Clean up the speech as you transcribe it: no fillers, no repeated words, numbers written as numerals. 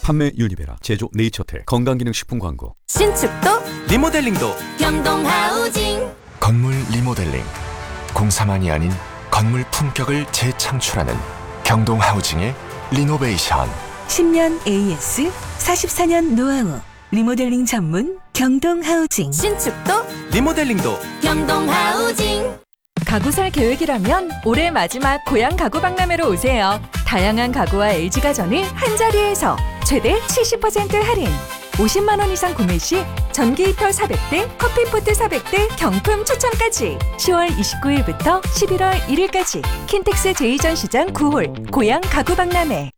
판매 유니베라, 제조 네이처텔, 건강기능식품 광고. 신축도 리모델링도 경동하우징. 건물 리모델링, 공사만이 아닌 건물 품격을 재창출하는 경동하우징의 리노베이션. 10년 AS, 44년 노하우, 리모델링 전문 경동하우징. 신축도 리모델링도 경동하우징. 가구 살 계획이라면 올해 마지막 고향 가구 박람회로 오세요. 다양한 가구와 LG가전을 한자리에서 최대 70% 할인. 50만 원 이상 구매 시 전기 히터 400대, 커피포트 400대 경품 추첨까지. 10월 29일부터 11월 1일까지 킨텍스 제2전시장 9홀 고향 가구 박람회.